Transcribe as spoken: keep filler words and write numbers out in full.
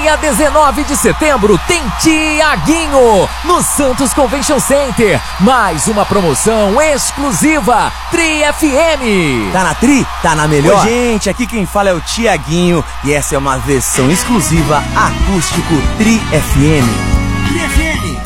Dia dezenove de setembro tem Tiaguinho no Santos Convention Center. Mais uma promoção exclusiva Tri F M. Tá na Tri? Tá na melhor? Oi, gente, aqui quem fala é o Tiaguinho e essa é uma versão exclusiva acústico Tri F M.